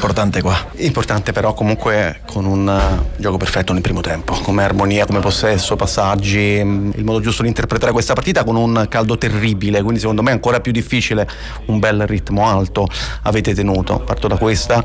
importante qua. Importante però comunque con un gioco perfetto nel primo tempo, come armonia, come possesso, passaggi, il modo giusto di interpretare questa partita con un caldo terribile, quindi secondo me è ancora più difficile, un bel ritmo alto avete tenuto, parto da questa,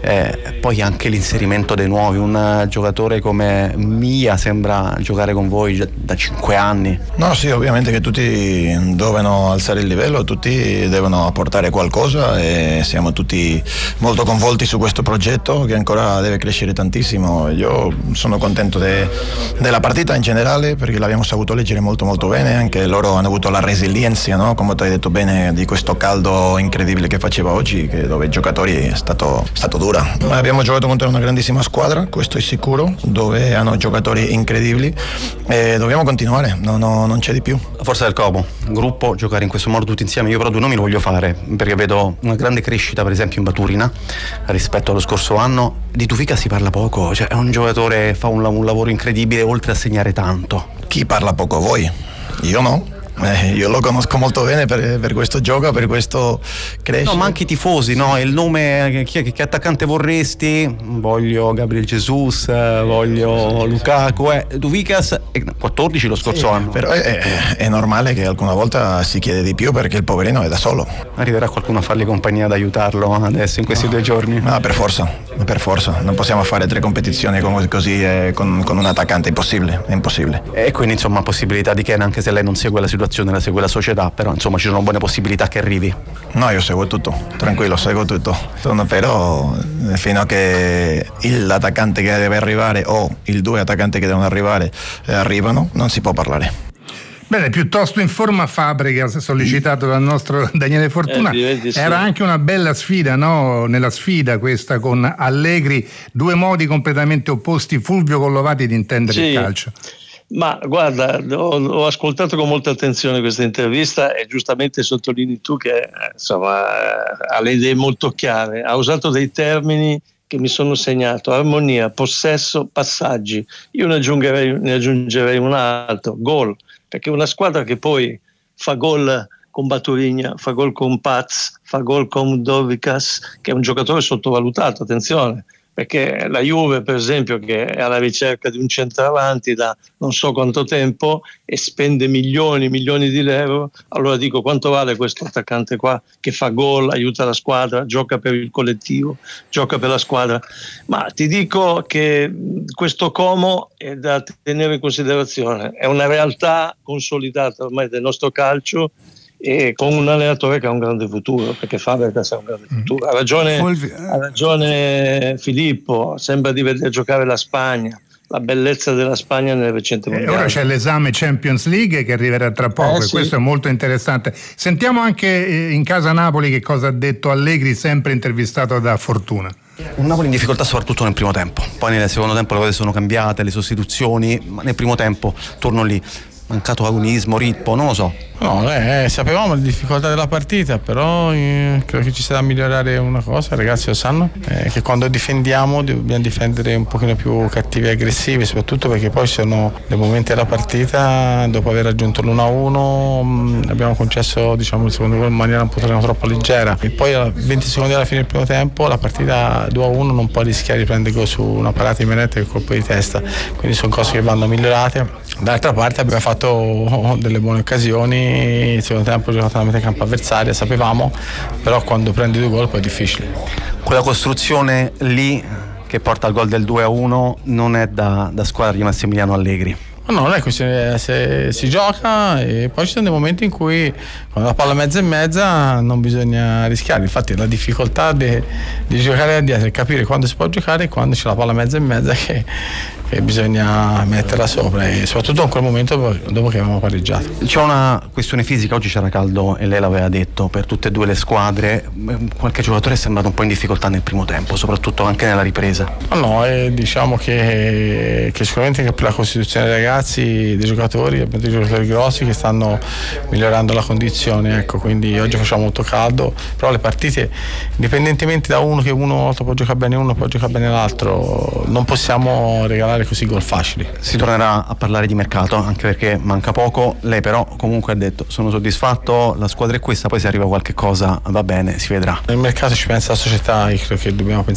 poi anche l'inserimento dei nuovi, un giocatore come Mia sembra giocare con voi da 5 anni. No, sì, ovviamente che tutti devono alzare il livello, tutti devono apportare qualcosa e siamo tutti molto coinvolti su questo progetto che ancora deve crescere tantissimo. Io sono contento della partita in generale perché l'abbiamo saputo leggere molto molto bene, anche loro hanno avuto la resilienza, no? Come tu hai detto bene, di questo caldo incredibile che faceva oggi, che dove i giocatori è stato dura. Ma abbiamo giocato contro una grandissima squadra, questo è sicuro, dove hanno giocatori incredibili e dobbiamo continuare, non c'è di più. La forza del Como, gruppo, giocare in questo modo tutti insieme. Io però due nomi lo voglio fare perché vedo una grande crescita per esempio in Baturina rispetto allo scorso anno. Di Tufica si parla poco, cioè è un giocatore, fa un lavoro incredibile oltre a segnare tanto. Chi parla poco? Voi? Io no. Io lo conosco molto bene per questo gioco, per questo cresce. No, ma anche i tifosi, no? Il nome, che attaccante vorresti? Voglio Gabriel Jesus, voglio Lukaku, Duvikas, 14 lo scorso anno. Però è normale che alcuna volta si chiede di più perché il poverino è da solo. Arriverà qualcuno a fargli compagnia ad aiutarlo adesso in questi 2 giorni? No, per forza. Non possiamo fare 3 competizioni così con un attaccante, è impossibile. E quindi insomma possibilità di Ken, anche se lei non segue la situazione, la segue la società, però insomma ci sono buone possibilità che arrivi. No, io seguo tutto, tranquillo, seguo tutto. Però fino a che l'attaccante che deve arrivare o i 2 attaccanti che devono arrivare arrivano, non si può parlare. Bene, piuttosto in forma Fabregas, sollecitato dal nostro Daniele Fortuna. Sì. Era anche una bella sfida, no? Nella sfida questa con Allegri, 2 modi completamente opposti, Fulvio Collovati, di intendere il calcio. Ma guarda, ho ascoltato con molta attenzione questa intervista e giustamente sottolinei tu che insomma ha le idee molto chiare, ha usato dei termini che mi sono segnato: armonia, possesso, passaggi. Io ne aggiungerei un altro: gol, perché una squadra che poi fa gol con Baturigna, fa gol con Paz, fa gol con Dovikas, che è un giocatore sottovalutato, attenzione, perché la Juve per esempio, che è alla ricerca di un centravanti da non so quanto tempo e spende milioni di euro, allora dico, quanto vale questo attaccante qua che fa gol, aiuta la squadra, gioca per il collettivo, gioca per la squadra? Ma ti dico che questo Como è da tenere in considerazione, è una realtà consolidata ormai del nostro calcio e con un allenatore che ha un grande futuro, perché Fabregas ha un grande futuro. Ha ragione Filippo, sembra di vedere giocare la Spagna, la bellezza della Spagna nel recente mondiale. Ora c'è l'esame Champions League che arriverà tra poco e questo è molto interessante. Sentiamo anche in casa Napoli che cosa ha detto Allegri, sempre intervistato da Fortuna. Un Napoli in difficoltà soprattutto nel primo tempo, poi nel secondo tempo le cose sono cambiate, le sostituzioni, ma nel primo tempo torno lì, mancato agonismo, ritmo, non lo so. No, sapevamo le difficoltà della partita, però credo che ci sia da migliorare una cosa, i ragazzi lo sanno, che quando difendiamo dobbiamo difendere un pochino più cattivi e aggressivi, soprattutto perché poi sono dei momenti della partita, dopo aver raggiunto l'1-1 abbiamo concesso il secondo gol in maniera un po' troppo leggera e poi a 20 secondi alla fine del primo tempo la partita 2-1 non può rischiare di prendere gol su una parata di Menetta e il colpo di testa, quindi sono cose che vanno migliorate. Dall'altra parte abbiamo fatto delle buone occasioni, il secondo tempo giocato alla metà campo avversaria, sapevamo, però quando prendi 2 gol poi è difficile. Quella costruzione lì che porta al gol del 2-1 non è da squadra di Massimiliano Allegri. No, non è questione, se si gioca e poi ci sono dei momenti in cui quando la palla è mezza e mezza non bisogna rischiare, infatti la difficoltà di giocare da dietro è capire quando si può giocare e quando c'è la palla mezza e mezza che bisogna metterla sopra e soprattutto in quel momento dopo che avevamo pareggiato. C'è una questione fisica, oggi c'era caldo e lei l'aveva detto, per tutte e 2 le squadre qualche giocatore è sembrato un po' in difficoltà nel primo tempo, soprattutto anche nella ripresa. No, diciamo che sicuramente anche per la costituzione dei ragazzi, dei giocatori grossi che stanno migliorando la condizione, ecco, quindi oggi facciamo molto caldo, però le partite indipendentemente da uno volta può giocare bene uno, può giocare bene l'altro, non possiamo regalare così gol facili. Si tornerà a parlare di mercato anche perché manca poco, lei però comunque ha detto sono soddisfatto, la squadra è questa, poi se arriva qualche cosa va bene, si vedrà. Nel mercato ci pensa la società, io credo che dobbiamo pensare